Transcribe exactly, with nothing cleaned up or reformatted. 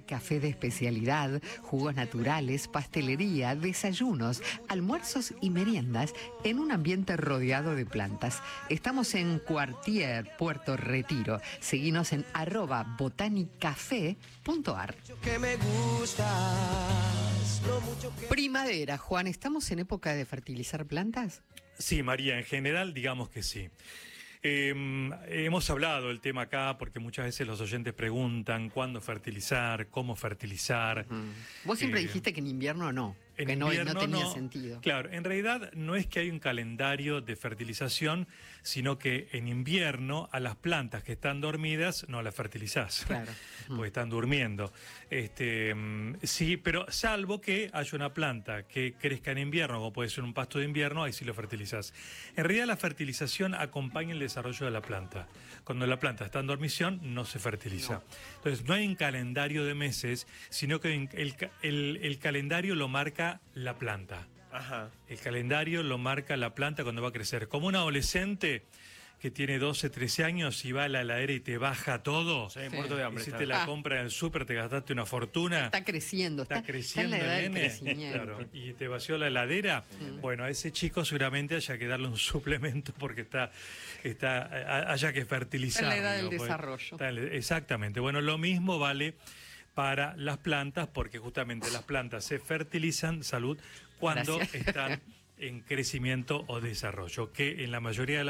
café de especialidad, jugos naturales, pastelería, desayunos, almuerzos y meriendas en un ambiente rodeado de plantas. Estamos en Cuartier, Puerto Retiro. Seguinos en arroba botanicafé punto ar. Primavera, Juan, ¿estamos en época de fertilizar plantas? Sí, María, en general digamos que sí. Eh, hemos hablado del tema acá porque muchas veces los oyentes preguntan cuándo fertilizar, cómo fertilizar. Uh-huh. Vos siempre eh, dijiste que en invierno no, en que invierno no, no tenía no, sentido. Claro, en realidad no es que hay un calendario de fertilización, sino que en invierno a las plantas que están dormidas no las fertilizás, claro. uh-huh. porque están durmiendo. Este, sí, pero salvo que haya una planta que crezca en invierno, como puede ser un pasto de invierno, ahí sí lo fertilizás. En realidad la fertilización acompaña el desarrollo de la planta. Cuando la planta está en dormición, no se fertiliza. No. Entonces, no hay un calendario de meses, sino que el, el, el calendario lo marca la planta. Ajá. El calendario lo marca la planta cuando va a crecer. Como un adolescente que tiene doce, trece años y va a la heladera y te baja todo. Sí, sí. Muerto de hambre. Y si te la ah. compra en el súper, te gastaste una fortuna. Está creciendo. Está, está creciendo, está en la edad nene. Del Claro. Y te vació la heladera. Sí. Bueno, a ese chico seguramente haya que darle un suplemento porque está, está haya que fertilizarlo. Está en la edad del desarrollo. Está, exactamente. Bueno, lo mismo vale para las plantas, porque justamente las plantas se fertilizan, salud, cuando Gracias. están en crecimiento o desarrollo, que en la mayoría de las